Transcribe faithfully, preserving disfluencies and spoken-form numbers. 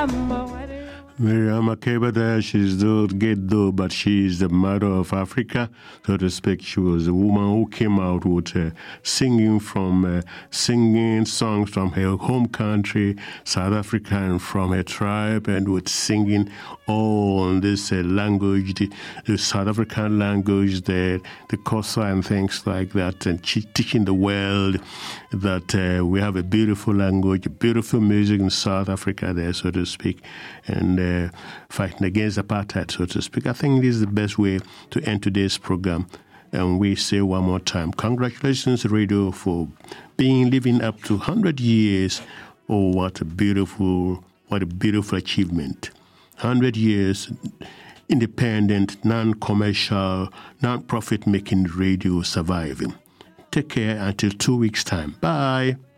Miriam Makeba there, she's the ghetto, but she's the mother of Africa, so to speak. She was a woman who came out with uh, singing from uh, singing songs from her home country, South Africa, and from her tribe, and with singing all on this uh, language, the, the South African language, the the Xhosa and things like that, and she, teaching the world that uh, we have a beautiful language, beautiful music in South Africa there, so to speak, and uh, Uh, fighting against apartheid, so to speak. I think this is the best way to end today's program. And we say one more time, congratulations, radio, for being living up to one hundred years. Oh, what a beautiful, what a beautiful achievement. one hundred years, independent, non-commercial, non-profit making radio surviving. Take care until two weeks' time. Bye.